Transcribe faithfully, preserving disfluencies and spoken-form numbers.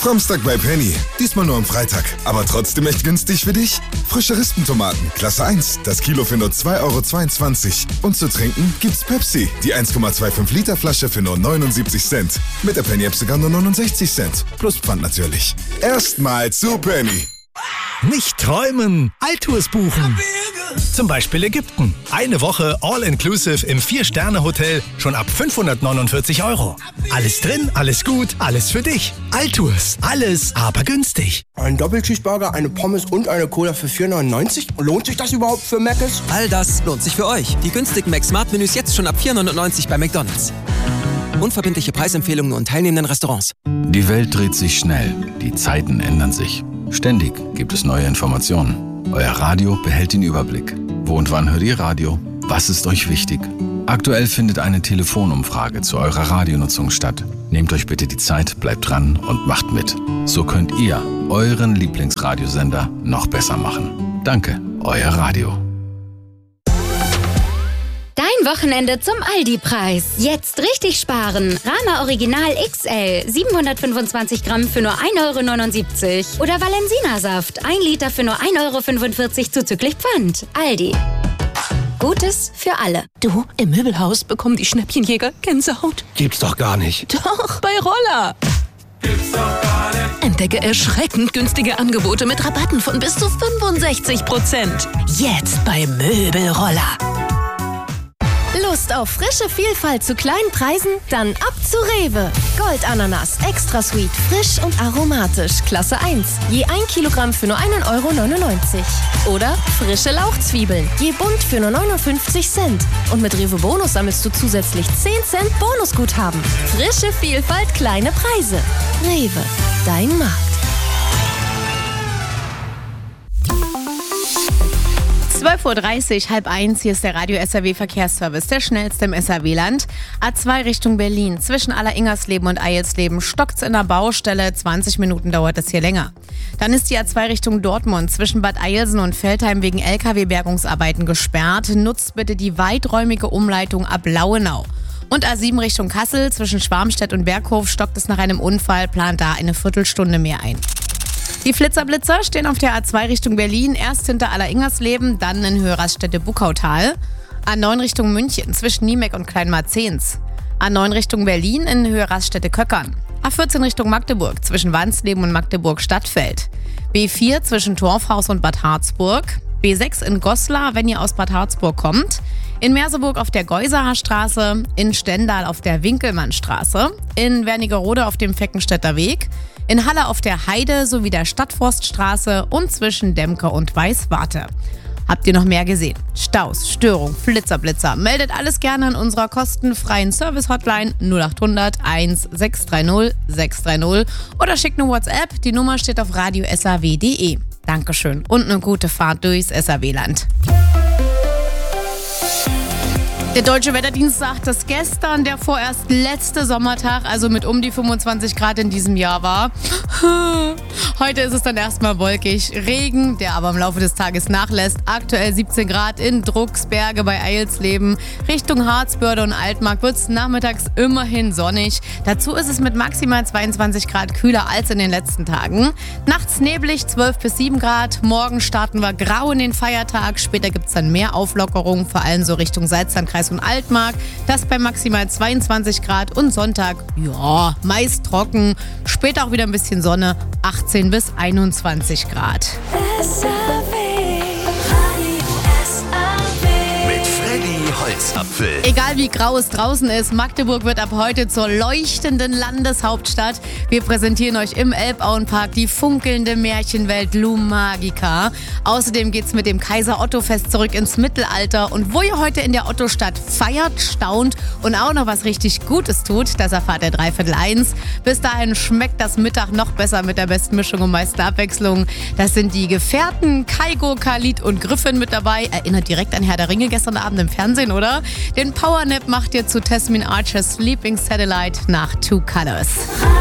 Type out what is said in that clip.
Samstag bei Penny. Diesmal nur am Freitag. Aber trotzdem echt günstig für dich? Frische Rispentomaten, Klasse eins. Das Kilo für nur zwei Euro zweiundzwanzig. Und zu trinken gibt's Pepsi. Die eins Komma fünfundzwanzig Liter Flasche für nur neunundsiebzig Cent. Mit der Penny-App sogar nur neunundsechzig Cent. Plus Pfand natürlich. Erstmal zu Penny. Nicht träumen, Alltours buchen. Zum Beispiel Ägypten. Eine Woche All-Inclusive im Vier-Sterne-Hotel schon ab fünfhundertneunundvierzig Euro. Alles drin, alles gut, alles für dich. Alltours, alles aber günstig. Ein Doppelcheeseburger, eine Pommes und eine Cola für vier neunundneunzig? Lohnt sich das überhaupt für Mc's? All das lohnt sich für euch. Die günstigen Mac-Smart-Menüs jetzt schon ab vier neunundneunzig bei McDonald's. Unverbindliche Preisempfehlungen und teilnehmenden Restaurants. Die Welt dreht sich schnell, die Zeiten ändern sich. Ständig gibt es neue Informationen. Euer Radio behält den Überblick. Wo und wann hört ihr Radio? Was ist euch wichtig? Aktuell findet eine Telefonumfrage zu eurer Radionutzung statt. Nehmt euch bitte die Zeit, bleibt dran und macht mit. So könnt ihr euren Lieblingsradiosender noch besser machen. Danke, euer Radio. Dein Wochenende zum Aldi-Preis. Jetzt richtig sparen. Rana Original X L, siebenhundertfünfundzwanzig Gramm für nur ein Euro neunundsiebzig. Oder Valensina-Saft, ein Liter für nur ein Euro fünfundvierzig zuzüglich Pfand. Aldi. Gutes für alle. Du, im Möbelhaus bekommen die Schnäppchenjäger Gänsehaut. Gibt's doch gar nicht. Doch, bei Roller. Gibt's doch gar nicht. Entdecke erschreckend günstige Angebote mit Rabatten von bis zu fünfundsechzig Prozent. Jetzt bei Möbelroller. Lust auf frische Vielfalt zu kleinen Preisen? Dann ab zu Rewe. Goldananas, extra sweet, frisch und aromatisch, Klasse eins. Je ein Kilogramm für nur ein Euro neunundneunzig. Oder frische Lauchzwiebeln, je bunt für nur neunundfünfzig Cent. Und mit Rewe Bonus sammelst du zusätzlich zehn Cent Bonusguthaben. Frische Vielfalt, kleine Preise. Rewe, dein Markt. zwölf Uhr dreißig, halb eins, hier ist der Radio S R W Verkehrsservice, der schnellste im S R W-Land. A zwei Richtung Berlin, zwischen Aller-Ingersleben und Eilsleben stockt's in der Baustelle, zwanzig Minuten dauert es hier länger. Dann ist die A zwei Richtung Dortmund, zwischen Bad Eilsen und Veltheim wegen L K W-Bergungsarbeiten gesperrt. Nutzt bitte die weiträumige Umleitung ab Lauenau. Und A sieben Richtung Kassel, zwischen Schwarmstedt und Berghof stockt es nach einem Unfall, plant da eine Viertelstunde mehr ein. Die Flitzerblitzer stehen auf der A zwei Richtung Berlin, erst hinter Aller-Ingersleben, dann in Höhersstädte-Buckautal. A neun Richtung München, zwischen Niemek und Kleinmarzehns. A neun Richtung Berlin in Höhersstädte-Köckern. A vierzehn Richtung Magdeburg, zwischen Wansleben und Magdeburg-Stadtfeld. B vier zwischen Torfhaus und Bad Harzburg. B sechs in Goslar, wenn ihr aus Bad Harzburg kommt. In Merseburg auf der Geusaer Straße. In Stendal auf der Winkelmannstraße. In Wernigerode auf dem Feckenstädter Weg. In Halle auf der Heide sowie der Stadtforststraße und zwischen Demke und Weißwarte. Habt ihr noch mehr gesehen? Staus, Störung, Flitzerblitzer. Meldet alles gerne an unserer kostenfreien Service-Hotline null acht hundert eins sechs drei null sechs drei null oder schickt eine WhatsApp. Die Nummer steht auf radio s r w punkt d e. Dankeschön und eine gute Fahrt durchs S R W-Land. Der Deutsche Wetterdienst sagt, dass gestern der vorerst letzte Sommertag, also mit um die fünfundzwanzig Grad in diesem Jahr war. Heute ist es dann erstmal wolkig. Regen, der aber im Laufe des Tages nachlässt. Aktuell siebzehn Grad in Drucksberge bei Eilsleben. Richtung Harzbörde und Altmark wird es nachmittags immerhin sonnig. Dazu ist es mit maximal zweiundzwanzig Grad kühler als in den letzten Tagen. Nachts neblig, zwölf bis sieben Grad. Morgen starten wir grau in den Feiertag. Später gibt es dann mehr Auflockerungen, vor allem so Richtung Salzlandkreis und Altmark. Das bei maximal zweiundzwanzig Grad und Sonntag, ja, meist trocken. Später auch wieder ein bisschen Sonne, achtzehn bis einundzwanzig Grad. Holzapfel. Egal wie grau es draußen ist, Magdeburg wird ab heute zur leuchtenden Landeshauptstadt. Wir präsentieren euch im Elbauenpark die funkelnde Märchenwelt Lumagica. Außerdem geht's mit dem Kaiser-Otto-Fest zurück ins Mittelalter. Und wo ihr heute in der Otto-Stadt feiert, staunt und auch noch was richtig Gutes tut, das erfahrt ihr dreiviertel eins. Bis dahin schmeckt das Mittag noch besser mit der besten Mischung und meisten Abwechslung. Das sind die Gefährten Kaigo, Khalid und Griffin mit dabei. Erinnert direkt an Herr der Ringe gestern Abend im Fernsehen, oder? Den Powernap macht ihr zu Tasmin Archers Sleeping Satellite nach Two Colors.